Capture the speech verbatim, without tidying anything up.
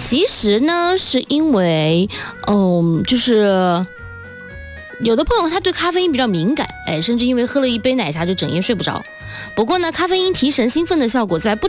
其实呢，是因为，嗯，就是有的朋友他对咖啡因比较敏感，哎，甚至因为喝了一杯奶茶就整夜睡不着。不过呢，咖啡因提神兴奋的效果在不